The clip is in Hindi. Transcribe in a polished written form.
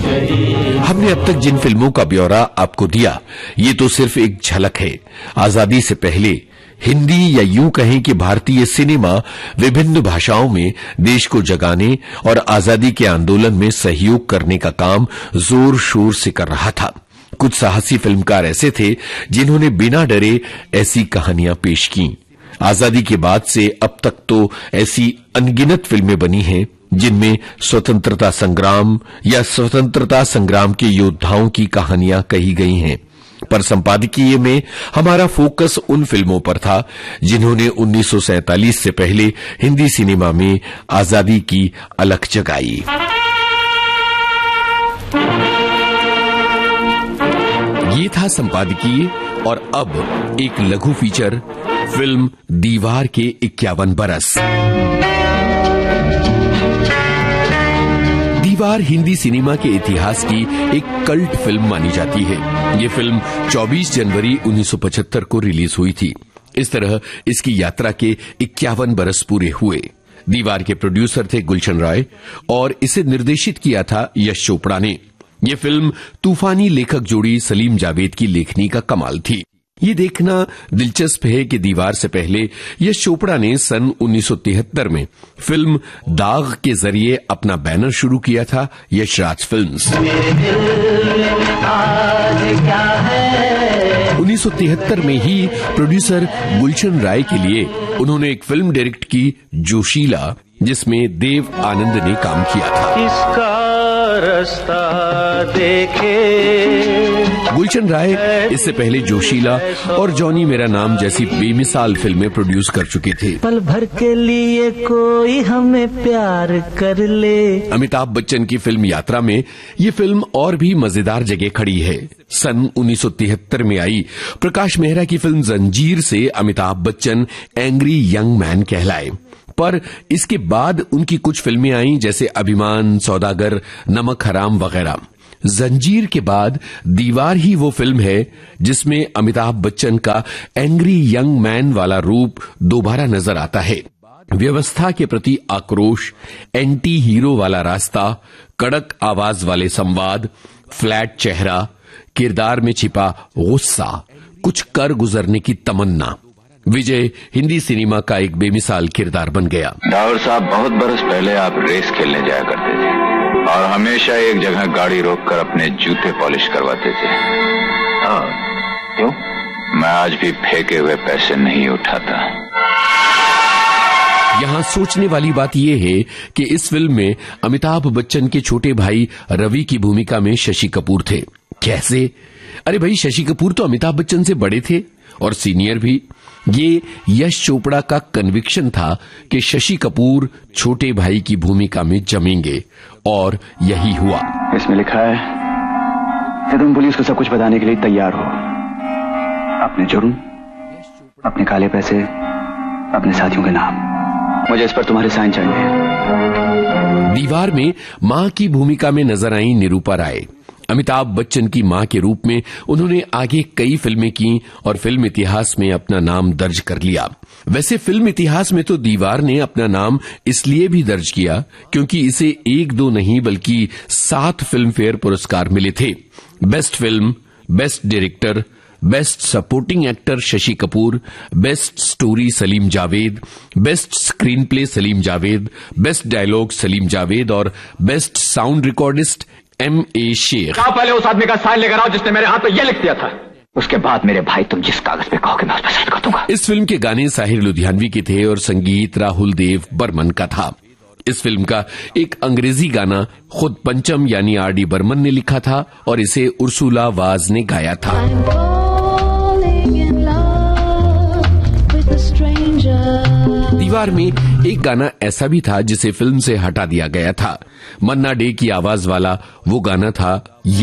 हमने अब तक जिन फिल्मों का ब्यौरा आपको दिया, ये तो सिर्फ एक झलक है। आजादी से पहले हिंदी या यूं कहें कि भारतीय सिनेमा विभिन्न भाषाओं में देश को जगाने और आजादी के आंदोलन में सहयोग करने का काम जोर शोर से कर रहा था। कुछ साहसी फिल्मकार ऐसे थे जिन्होंने बिना डरे ऐसी कहानियां पेश की। आजादी के बाद से अब तक तो ऐसी अनगिनत फिल्में बनी हैं जिनमें स्वतंत्रता संग्राम या स्वतंत्रता संग्राम के योद्धाओं की कहानियां कही गई हैं, पर संपादकीय में हमारा फोकस उन फिल्मों पर था जिन्होंने 1947 से पहले हिंदी सिनेमा में आजादी की अलख जगाई। ये था संपादकीय, और अब एक लघु फीचर, फिल्म दीवार के 51 बरस। दीवार हिंदी सिनेमा के इतिहास की एक कल्ट फिल्म मानी जाती है। ये फिल्म 24 जनवरी 1975 को रिलीज हुई थी। इस तरह इसकी यात्रा के 51 बरस पूरे हुए। दीवार के प्रोड्यूसर थे गुलशन राय और इसे निर्देशित किया था यश चोपड़ा ने। यह फिल्म तूफानी लेखक जोड़ी सलीम जावेद की लेखनी का कमाल थी। ये देखना दिलचस्प है कि दीवार से पहले यश चोपड़ा ने सन 1973 में फिल्म दाग के जरिए अपना बैनर शुरू किया था, यशराज फिल्म्स। 1973 में ही प्रोड्यूसर गुलशन राय के लिए उन्होंने एक फिल्म डायरेक्ट की, जोशीला, जिसमें देव आनंद ने काम किया था। इसका रास्ता देखे। गुलशन राय इससे पहले जोशीला और जॉनी मेरा नाम जैसी बेमिसाल फिल्में प्रोड्यूस कर चुके थे। पल भर के लिए कोई हमें प्यार कर ले। अमिताभ बच्चन की फिल्म यात्रा में ये फिल्म और भी मजेदार जगह खड़ी है। सन 1973 में आई प्रकाश मेहरा की फिल्म जंजीर से Amitabh Bachchan angry young man कहलाए, पर इसके बाद उनकी कुछ फिल्में आईं जैसे अभिमान, सौदागर, नमक हराम वगैरह। जंजीर के बाद दीवार ही वो फिल्म है जिसमें अमिताभ बच्चन का एंग्री यंग मैन वाला रूप दोबारा नजर आता है। व्यवस्था के प्रति आक्रोश, एंटी हीरो वाला रास्ता, कड़क आवाज वाले संवाद, फ्लैट चेहरा, किरदार में छिपा गुस्सा, कुछ कर गुजरने की तमन्ना। विजय हिंदी सिनेमा का एक बेमिसाल किरदार बन गया। डावर साहब, बहुत बरस पहले आप रेस खेलने जाया करते थे और हमेशा एक जगह गाड़ी रोककर अपने जूते पॉलिश करवाते थे। क्यों? मैं आज भी फेंके हुए पैसे नहीं उठाता। यहां सोचने वाली बात यह है कि इस फिल्म में अमिताभ बच्चन के छोटे भाई रवि की भूमिका में शशि कपूर थे। कैसे? अरे भाई, शशि कपूर तो अमिताभ बच्चन से बड़े थे और सीनियर भी। ये यश चोपड़ा का कन्विक्शन था कि शशि कपूर छोटे भाई की भूमिका में जमेंगे, और यही हुआ। इसमें लिखा है कि तुम पुलिस को सब कुछ बताने के लिए तैयार हो। अपने जुर्म, अपने काले पैसे, अपने साथियों के नाम। मुझे इस पर तुम्हारे साइन चाहिए। दीवार में मां की भूमिका में नजर आई निरूपा राय। अमिताभ बच्चन की मां के रूप में उन्होंने आगे कई फिल्में की और फिल्म इतिहास में अपना नाम दर्ज कर लिया। वैसे फिल्म इतिहास में तो दीवार ने अपना नाम इसलिए भी दर्ज किया क्योंकि इसे 1-2 नहीं बल्कि 7 फिल्म फेयर पुरस्कार मिले थे। Best film, best director, best supporting actor Shashi Kapoor, best story Salim Javed, best screen play Salim Javed, best dialogue Salim Javed और best sound recordist M.A. Sheikh. आप पहले उस आदमी का साइन लेकर आओ जिसने मेरे हाथ पे ये लिख दिया था। उसके बाद मेरे भाई तुम जिस कागज पे कहोगे मैं उस पर साइन कर दूंगा। इस फिल्म के गाने साहिर लुधियानवी के थे और संगीत राहुल देव बर्मन का था। इस फिल्म का एक अंग्रेजी गाना खुद पंचम यानी R.D. बर्मन ने लिखा था और इसे उर्सुला वाज ने गाया था। दीवार में एक गाना ऐसा भी था जिसे फिल्म से हटा दिया गया था। मन्ना डे की आवाज वाला वो गाना था